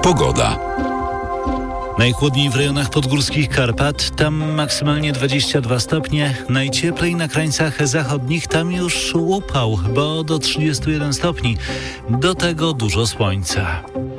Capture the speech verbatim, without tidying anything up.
Pogoda. Najchłodniej w rejonach podgórskich Karpat, tam maksymalnie dwadzieścia dwa stopnie, najcieplej na krańcach zachodnich, tam już upał, bo do trzydziestu jeden stopni, do tego dużo słońca.